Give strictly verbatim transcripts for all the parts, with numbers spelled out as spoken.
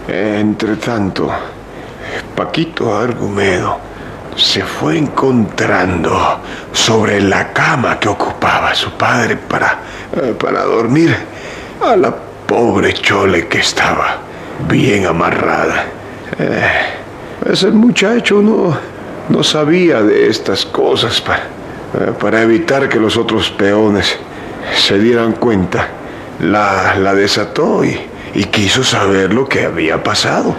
Entre tanto, Paquito Argumedo se fue encontrando sobre la cama que ocupaba su padre para, para dormir a la pobre Chole, que estaba bien amarrada. Eh, ese muchacho no, no sabía de estas cosas. Para, para evitar que los otros peones se dieran cuenta, la, la desató y, y quiso saber lo que había pasado.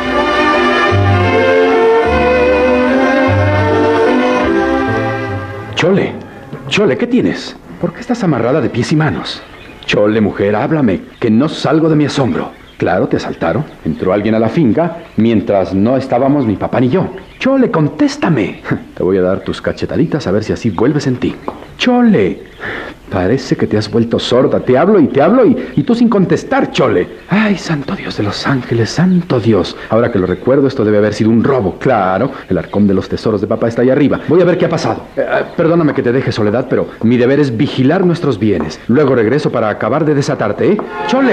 Chole, Chole, ¿qué tienes? ¿Por qué estás amarrada de pies y manos? Chole, mujer, háblame, que no salgo de mi asombro. Claro, te asaltaron. Entró alguien a la finca mientras no estábamos mi papá ni yo. Chole, contéstame. Te voy a dar tus cachetaditas a ver si así vuelves en ti. Chole, parece que te has vuelto sorda. Te hablo y te hablo y, y tú sin contestar, Chole. Ay, santo Dios de los ángeles, santo Dios. Ahora que lo recuerdo, esto debe haber sido un robo. Claro, el arcón de los tesoros de papá está ahí arriba. Voy a ver qué ha pasado. Eh, perdóname que te deje, Soledad, pero mi deber es vigilar nuestros bienes. Luego regreso para acabar de desatarte, ¿eh? ¡Chole!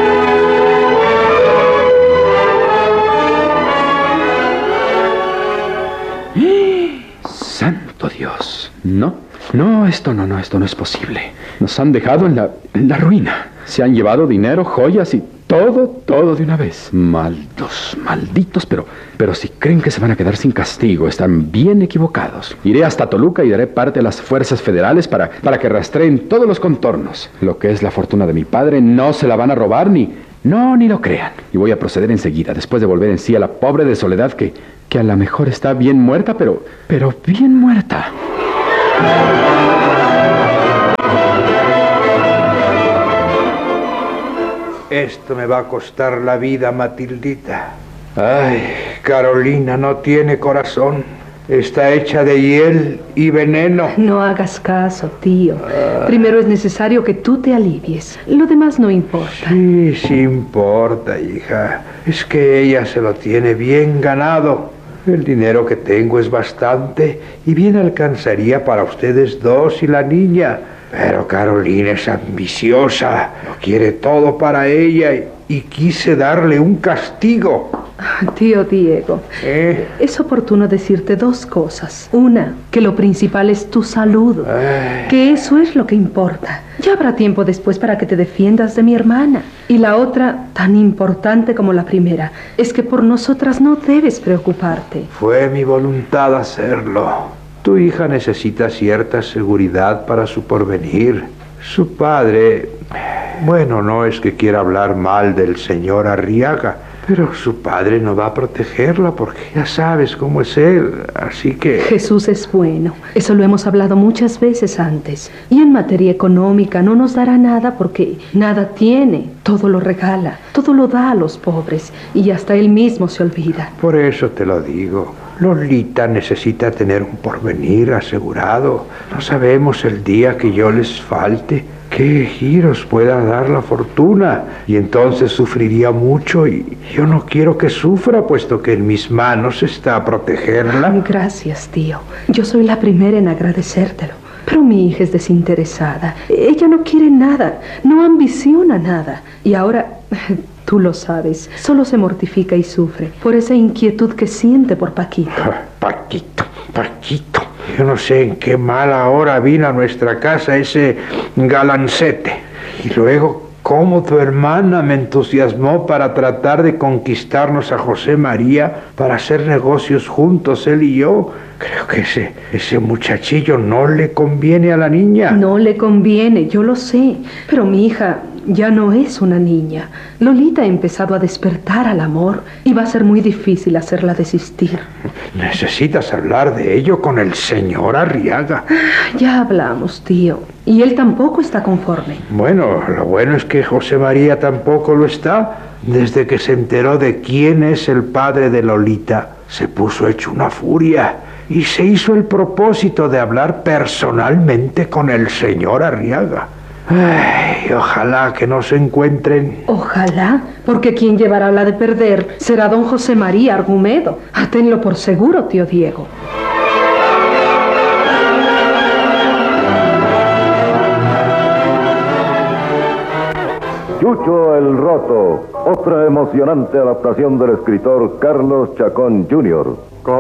¡Santo Dios! No, no, esto no, no, esto no es posible. Nos han dejado en la, en la ruina. Se han llevado dinero, joyas y todo, todo de una vez. Maldos, malditos, pero, pero si creen que se van a quedar sin castigo, están bien equivocados. Iré hasta Toluca y daré parte a las fuerzas federales para, para que rastreen todos los contornos. Lo que es la fortuna de mi padre no se la van a robar ni... No, ni lo crean. Y voy a proceder enseguida, después de volver en sí a la pobre de Soledad que, que a lo mejor está bien muerta, pero, pero bien muerta. Esto me va a costar la vida, Matildita. Ay, Carolina no tiene corazón. Está hecha de hiel y veneno. No hagas caso, tío. Ah. Primero es necesario que tú te alivies. Lo demás no importa. Sí, sí importa, hija. Es que ella se lo tiene bien ganado. El dinero que tengo es bastante y bien alcanzaría para ustedes dos y la niña. Pero Carolina es ambiciosa, lo quiere todo para ella y, y quise darle un castigo. Tío Diego, ¿Eh? es oportuno decirte dos cosas. Una, que lo principal es tu salud, Ay. que eso es lo que importa. Ya habrá tiempo después para que te defiendas de mi hermana. Y la otra, tan importante como la primera, es que por nosotras no debes preocuparte. Fue mi voluntad hacerlo. Tu hija necesita cierta seguridad para su porvenir. Su padre, bueno, no es que quiera hablar mal del señor Arriaga, pero su padre no va a protegerla porque ya sabes cómo es él, así que... Jesús es bueno, eso lo hemos hablado muchas veces antes. Y en materia económica no nos dará nada porque nada tiene, todo lo regala, todo lo da a los pobres y hasta él mismo se olvida. Por eso te lo digo. Lolita necesita tener un porvenir asegurado. No sabemos el día que yo les falte, qué giros pueda dar la fortuna. Y entonces sufriría mucho y yo no quiero que sufra, puesto que en mis manos está protegerla. Gracias, tío. Yo soy la primera en agradecértelo. Pero mi hija es desinteresada. Ella no quiere nada, no ambiciona nada. Y ahora... Tú lo sabes, solo se mortifica y sufre por esa inquietud que siente por Paquito. Paquito, Paquito. Yo no sé en qué mala hora vino a nuestra casa ese galancete. Y luego, cómo tu hermana me entusiasmó para tratar de conquistarnos a José María para hacer negocios juntos, él y yo. Creo que ese, ese muchachillo no le conviene a la niña. No le conviene, yo lo sé. Pero mi hija ya no es una niña. Lolita ha empezado a despertar al amor y va a ser muy difícil hacerla desistir. Necesitas hablar de ello con el señor Arriaga. Ya hablamos, tío. Y él tampoco está conforme. Bueno, lo bueno es que José María tampoco lo está. Desde que se enteró de quién es el padre de Lolita, se puso hecho una furia. Y se hizo el propósito de hablar personalmente con el señor Arriaga. Ay, ojalá que no se encuentren. Ojalá, porque quien llevará la de perder será don José María Argumedo. Tenlo por seguro, tío Diego. Chucho el Roto, otra emocionante adaptación del escritor Carlos Chacón junior